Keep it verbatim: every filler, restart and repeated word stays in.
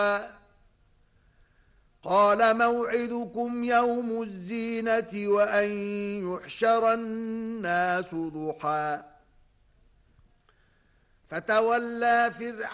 قال موعدكم يوم الزينة وأن يحشر الناس ضحى فتولى فرعون